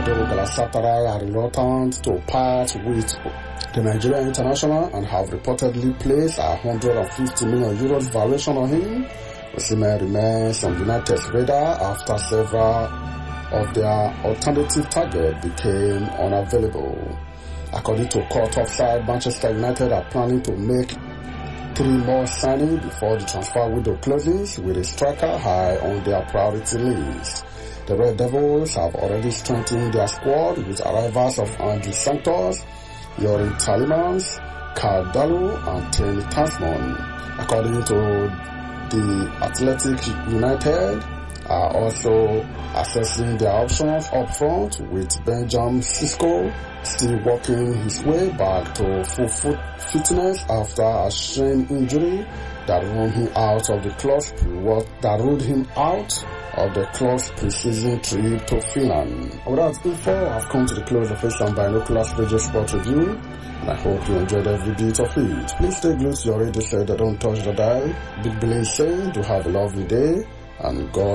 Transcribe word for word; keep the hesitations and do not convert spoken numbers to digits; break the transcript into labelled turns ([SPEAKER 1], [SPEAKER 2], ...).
[SPEAKER 1] although Galatasaray are reluctant to part with the Nigerian international and have reportedly placed a one hundred fifty million euros valuation on him, Osimhen remains on United's radar after several of their alternative targets became unavailable. According to Court Offside, Manchester United are planning to make three more signings before the transfer window closes, with a striker high on their priority list. The Red Devils have already strengthened their squad with arrivals of Andrew Santos, Yorin Tielemans, Karl Darlow and Tony Tasman. According to the Athletic, United are also assessing their options up front, with Benjamin Sesko still working his way back to full foot fitness after a shin injury that ruled him out of the club's that ruled him out of the club's pre-season trip to Finland. With that info, I've come to the close of this Binoculars Radio Sport Review, and I hope you enjoyed every bit of it. Please stay glued to your radio set, don't touch the dial. Big Billy saying, do have a lovely day, and God